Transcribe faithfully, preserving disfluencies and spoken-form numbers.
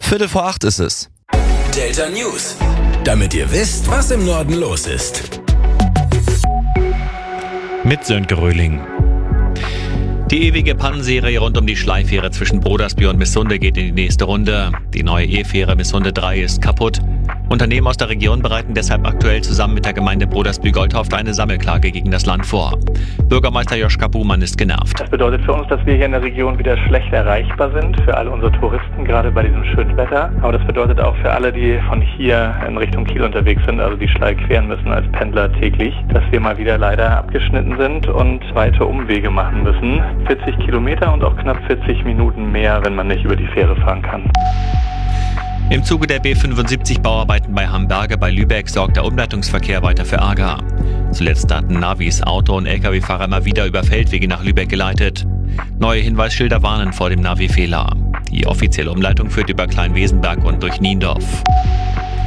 Viertel vor acht ist es. Delta News, damit ihr wisst, was im Norden los ist. Mit Sönke Röhling. Die ewige Pannenserie rund um die Schleifähre zwischen Brodersby und Missunde geht in die nächste Runde. Die neue E-Fähre Missunde drei ist kaputt. Unternehmen aus der Region bereiten deshalb aktuell zusammen mit der Gemeinde Brodersby-Goldhoft eine Sammelklage gegen das Land vor. Bürgermeister Joschka Buhmann ist genervt. Das bedeutet für uns, dass wir hier in der Region wieder schlecht erreichbar sind, für alle unsere Touristen, gerade bei diesem schönen Wetter. Aber das bedeutet auch für alle, die von hier in Richtung Kiel unterwegs sind, also die Schlei queren müssen als Pendler täglich, dass wir mal wieder leider abgeschnitten sind und weite Umwege machen müssen. vierzig Kilometer und auch knapp vierzig Minuten mehr, wenn man nicht über die Fähre fahren kann. Im Zuge der B fünfundsiebzig-Bauarbeiten bei Hamberge bei Lübeck sorgt der Umleitungsverkehr weiter für Ärger. Zuletzt hatten Navis Auto- und L K W-Fahrer immer wieder über Feldwege nach Lübeck geleitet. Neue Hinweisschilder warnen vor dem Navi-Fehler. Die offizielle Umleitung führt über Kleinwesenberg und durch Niendorf.